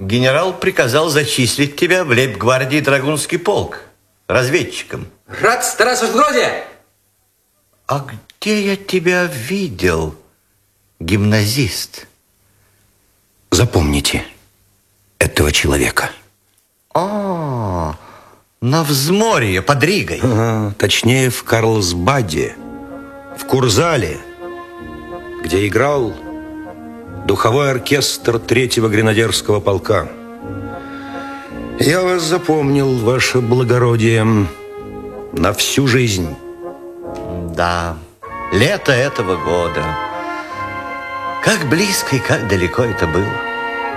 генерал приказал зачислить тебя в лейб-гвардии Драгунский полк разведчиком. Рад стараться в роде. А где я тебя видел, гимназист? Запомните этого человека. На взморье под Ригой. Точнее, в Карлсбаде, в Курзале, где играл духовой оркестр 3-го гренадерского полка. Я вас запомнил, ваше благородие, на всю жизнь. Да, лето этого года. Как близко и как далеко это было.